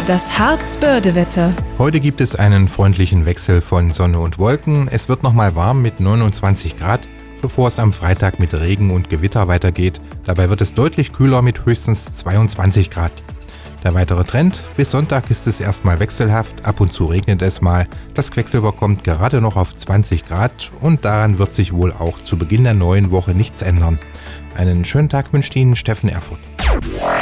Das Harz-Börde-Wetter. Heute gibt es einen freundlichen Wechsel von Sonne und Wolken. Es wird nochmal warm mit 29 Grad, bevor es am Freitag mit Regen und Gewitter weitergeht. Dabei wird es deutlich kühler mit höchstens 22 Grad. Der weitere Trend: bis Sonntag ist es erstmal wechselhaft, ab und zu regnet es mal. Das Quecksilber kommt gerade noch auf 20 Grad und daran wird sich wohl auch zu Beginn der neuen Woche nichts ändern. Einen schönen Tag wünscht Ihnen Steffen Erfurth.